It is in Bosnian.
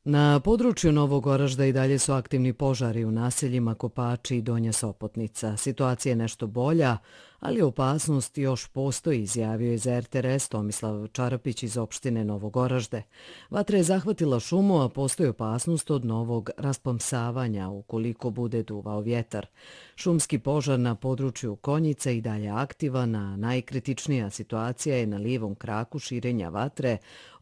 Na području Novog Oražda i dalje su aktivni požari u naseljima Kopači i Donja Sopotnica. Situacija je nešto bolja, ali opasnost još postoji, izjavio je za RTS Tomislav Čarapić iz opštine Novog Oražde. Vatra je zahvatila šumu, a postoji opasnost od novog raspomsavanja ukoliko bude duvao vjetar. Šumski požar na području Konjica i dalje aktivan, a najkritičnija situacija je na lijevom kraku širenja vatre